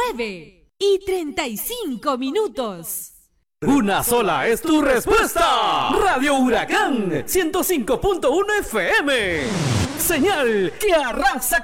9:35. Una sola es tu respuesta. Radio Huracán 105.1 FM. Señal que arrasa